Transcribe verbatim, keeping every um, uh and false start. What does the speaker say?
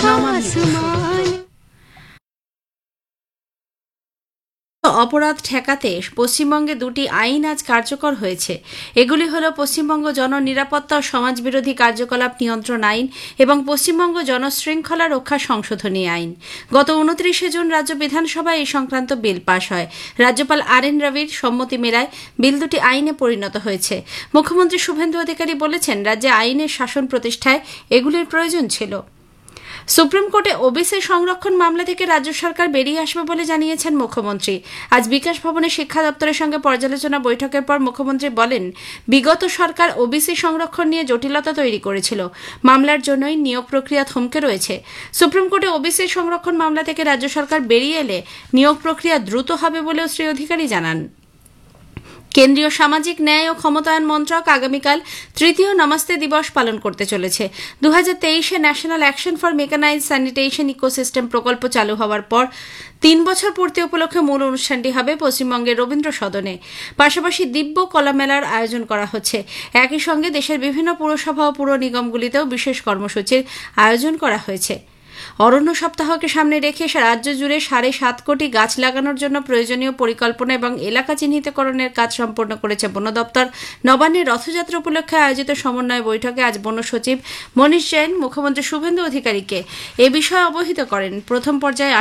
অপরাধ ঠেকাতে পশ্চিমবঙ্গে দুটি আইন আজ কার্যকর হয়েছে। এগুলি হল পশ্চিমবঙ্গ জননিরাপত্তা ও সমাজবিরোধী কার্যকলাপ নিয়ন্ত্রণ আইন এবং পশ্চিমবঙ্গ জনশৃঙ্খলা রক্ষা সংশোধনী আইন। গত উনত্রিশে জুন রাজ্য বিধানসভায় এই সংক্রান্ত বিল পাশ হয়। রাজ্যপাল আর এন রবির সম্মতি মেলায় বিল দুটি আইনে পরিণত হয়েছে। মুখ্যমন্ত্রী শুভেন্দু অধিকারী বলেছেন, রাজ্যে আইনের শাসন প্রতিষ্ঠায় এগুলির প্রয়োজন ছিল। সুপ্রিম কোর্টে ওবিসি সংরক্ষণ মামলা থেকে রাজ্য সরকার বেরিয়ে আসবে বলে জানিয়েছেন মুখ্যমন্ত্রী। আজ বিকাশ ভবনে শিক্ষা দপ্তরের সঙ্গে পর্যালোচনা বৈঠকের পর মুখ্যমন্ত্রী বলেন, বিগত সরকার ওবিসি সংরক্ষণ নিয়ে জটিলতা তৈরি করেছিল। মামলার জন্যই নিয়োগ প্রক্রিয়া থমকে রয়েছে। সুপ্রিম কোর্টে ওবিসি সংরক্ষণ মামলা থেকে রাজ্য সরকার বেরিয়ে এলে নিয়োগ প্রক্রিয়া দ্রুত হবে বলেও শ্রী অধিকারী জানান। কেন্দ্রীয় সামাজিক ন্যায় ও ক্ষমতায়ন মন্ত্রক আগামীকাল তৃতীয় নমস্তে দিবস পালন করতে চলেছে। দু হাজার তেইশে national action for mechanise sanitation ecosystem প্রকল্প চালু হওয়ার পর তিন বছর পূর্তি উপলক্ষে মূল অনুষ্ঠানটি হবে পশ্চিমবঙ্গের রবীন্দ্র সদনে। পাশাপাশি দিব্য কলা মেলার আয়োজন করা হচ্ছে। একই সঙ্গে দেশের বিভিন্ন পুরসভা ও পুর নিগমগুলিতেও বিশেষ কর্মসূচির আয়োজন করা হয়েছে। অরণ্য সপ্তাহকে সামনে রেখে রাজ্য জুড়ে সাড়ে সাত কোটি গাছ লাগানোর জন্য প্রয়োজনীয় পরিকল্পনা এবং এলাকা চিহ্নিতকরণের কাজ সম্পন্ন করেছে বন দপ্তর। নবান্নের রথযাত্রা উপলক্ষে আয়োজিত সমন্বয় বৈঠকে আজ বন সচিব মনীষ জৈন মুখ্যমন্ত্রী শুভেন্দু অধিকারীকে এ বিষয়ে অবহিত করেন। প্রথম পর্যায়ে